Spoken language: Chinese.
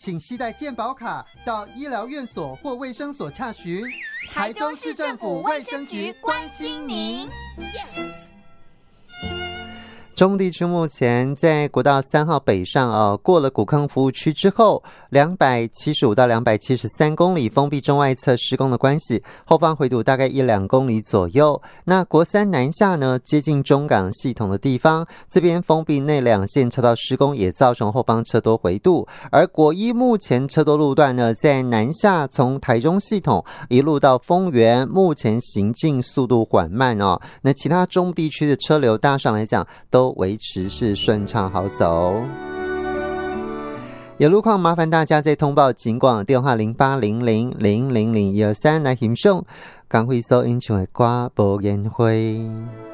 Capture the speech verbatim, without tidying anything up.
请携带健保卡到医疗院所或卫生所洽询。 台中市政府卫生局关心您。Yes。 中部地区目前在国道三号北上哦，过了古坑服务区之后，两百七十五到两百七十三公里封闭中外侧施工的关系，后方回堵大概一两公里左右。那国三南下呢，接近中港系统的地方，这边封闭内两线车道施工，也造成后方车多回堵。而国一目前车多路段呢，在南下从台中系统一路到丰原，目前行进速度缓慢哦。那其他中部地区的车流大上来讲都维持是顺畅好走。有路况麻烦大家在通报警广电话零八零零零零零一二三来询问，赶快收音像的歌无烟灰。